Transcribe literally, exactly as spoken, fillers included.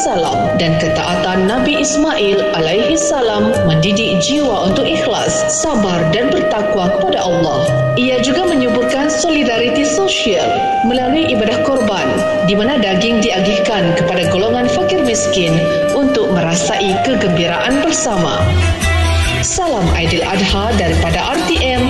salam dan ketaatan Nabi Ismail alaihi salam mendidik jiwa untuk ikhlas, sabar dan bertakwa kepada Allah. Ia juga menyuburkan solidariti sosial melalui ibadah korban, di mana daging diagihkan kepada golongan fakir miskin untuk merasai kegembiraan bersama. Salam Aidil Adha daripada R T M